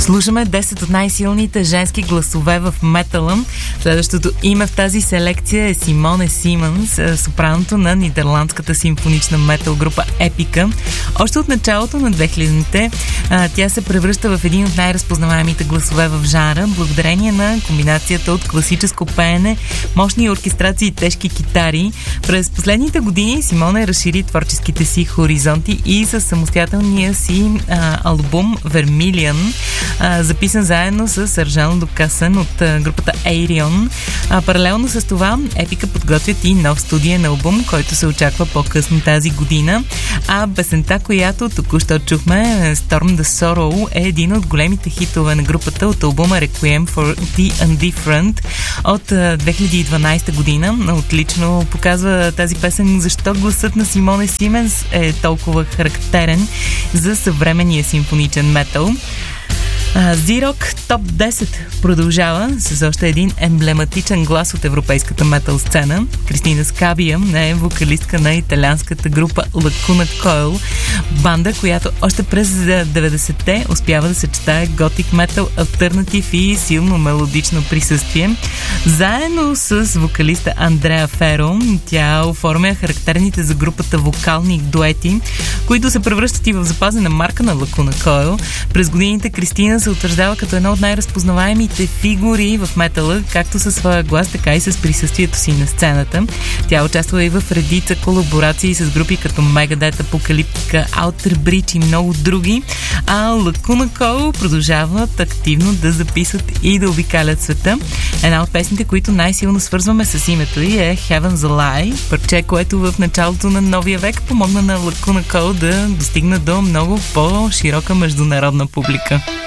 Слушаме 10 от най-силните женски гласове в метала. Следващото име в тази селекция е Симоне Симънс, сопраното на нидерландската симфонична метал група Епика. Още от началото на 2000-те тя се превръща в един от най-разпознаваемите гласове в жанра, благодарение на комбинацията от класическо пеене, мощни оркестрации и тежки китари. През последните години Симоне разшири творческите си хоризонти и със самостоятелния си албум Vermilion, записан заедно с Аржан Лукасън от групата Ayreon. Паралелно с това Епика подготвят и нов студиен албум, който се очаква по-късно тази година. А песента, която току-що чухме, Storm the Sorrow, е един от големите хитове на групата от албума Requiem for the Indifferent от 2012 година. Отлично показва тази песен защо гласът на Симоне Симънс е толкова характерен за съвременния симфоничен метал. Z-Rock Top 10 продължава с още един емблематичен глас от европейската метал сцена. Кристина Скабия е вокалистка на италианската група Lacuna Coil, банда, която още през 90-те успява да съчетае готик метал, алтернатив и силно мелодично присъствие. Заедно с вокалиста Андреа Феро тя оформя характерните за групата вокални дуети, които се превръщат и в запазена марка на Lacuna Coil. През годините Кристина се утвърждава като една от най-разпознаваемите фигури в метала, както със своя глас, така и с присъствието си на сцената. Тя участва и в редица колаборации с групи като Megadeth, Apocalyptica, Outer Bridge и много други, а Lacuna Coil продължават активно да записват и да обикалят света. Една от песните, които най-силно свързваме с името й, е Heaven's a Lie, парче, което в началото на новия век помогна на Lacuna Coil да достигна до много по-широка международна публика.